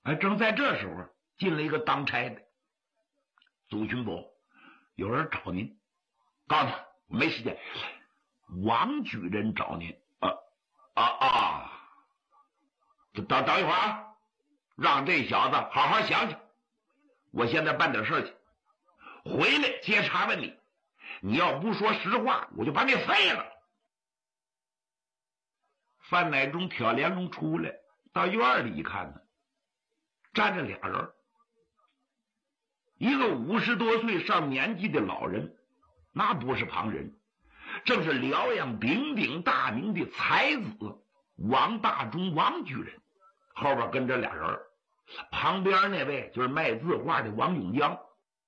正在这时候，进了一个当差的，总巡捕，有人找您，告诉他我没时间。王举人找您。等一会儿啊，让这小子好好想想，我现在办点事去，回来接茬问你，你要不说实话，我就把你废了。范乃忠挑帘笼出来，到院里一看呢，站着俩人，一个50多岁上年纪的老人，那不是旁人，正是辽阳鼎鼎大名的才子王大中王举人，后边跟着俩人，旁边那位就是卖字画的王永江。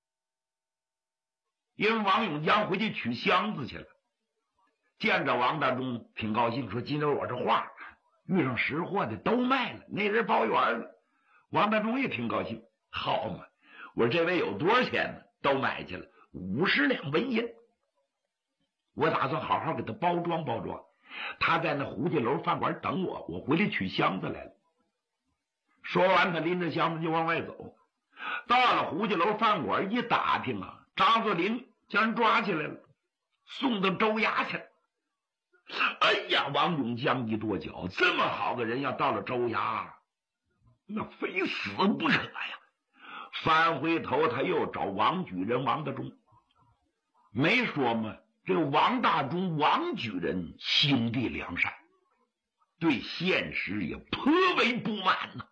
因为王永江回去取箱子去了，见着王大中挺高兴，说今儿我这画遇上识货的都卖了，那人包圆了。王大中也挺高兴，好嘛，我说这位有多少钱呢？都买去了，50两纹银，我打算好好给他包装包装，他在那胡家楼饭馆等我，我回来取箱子来了。说完，他拎着箱子就往外走，到了胡家楼饭馆一打听啊，张作霖将人抓起来了，送到州衙去了。哎呀，王永江一跺脚，这么好个人要到了州衙，那非死不可呀！翻回头他又找王举人王大中，没说吗？这个王大中王举人心地良善，对现实也颇为不满呢。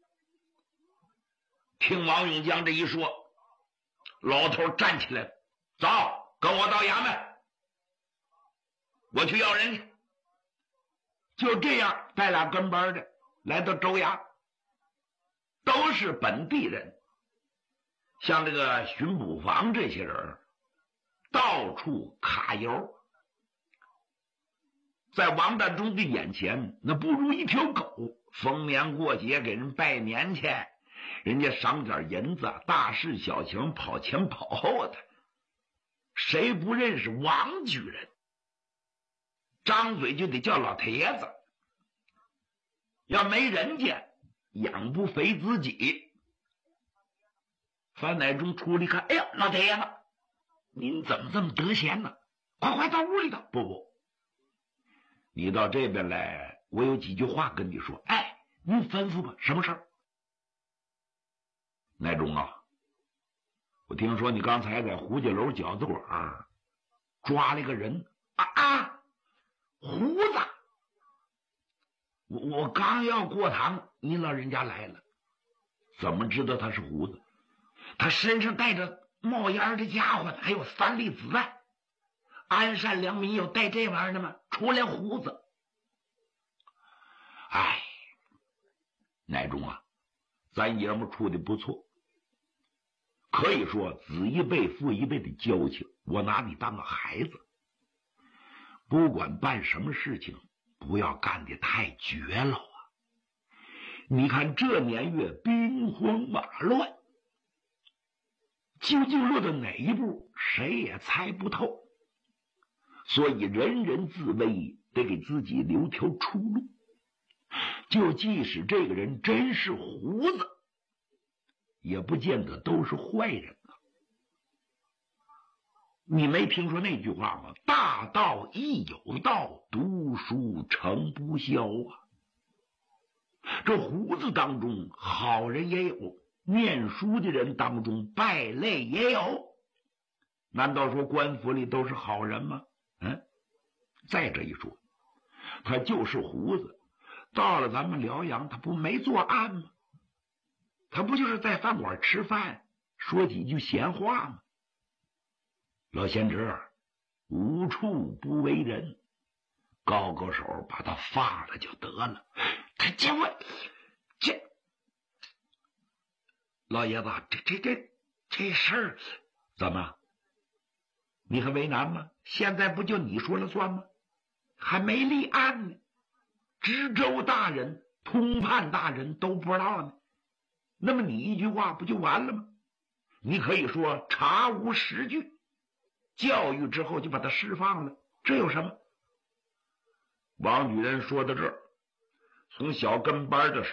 听王永江这一说，老头站起来了，走，跟我到衙门，我去要人去。就这样带俩跟班的来到州衙，都是本地人，像这个巡捕房这些人到处揩油，在王大中的眼前那不如一条狗。逢年过节给人拜年去，人家赏点银子，大事小情跑前跑后的，谁不认识王举人？张嘴就得叫老铁子，要没人家养不肥自己。范乃忠出来一看，哎呀，老铁子，您怎么这么得闲呢？快到屋里头。不，你到这边来，我有几句话跟你说。哎，您吩咐吧，什么事儿？乃忠啊，我听说你刚才在胡家楼饺子馆抓了一个人胡子。我刚要过堂，您老人家来了。怎么知道他是胡子？他身上带着冒烟的家伙，还有3粒子弹。安善良民有带这玩意儿的吗？除了胡子。哎，乃忠啊，咱爷们处的不错，可以说子一辈父一辈的交情，我拿你当个孩子。不管办什么事情，不要干得太绝了啊！你看这年月兵荒马乱，究竟落到哪一步，谁也猜不透。所以人人自危，得给自己留条出路。就即使这个人真是胡子，也不见得都是坏人啊。你没听说那句话吗？大道亦有道，读书成不消啊。这胡子当中好人也有，念书的人当中败类也有。难道说官府里都是好人吗？再这一说，他就是胡子，到了咱们辽阳，他不没作案吗？他不就是在饭馆吃饭，说几句闲话吗？老贤侄无处不为人，高高手把他放了就得了。他结果这老爷子，这事儿怎么？你还为难吗？现在不就你说了算吗？还没立案呢，知州大人、通判大人都不知道呢。那么你一句话不就完了吗？你可以说查无实据，教育之后就把他释放了，这有什么？王举人说到这儿，从小跟班的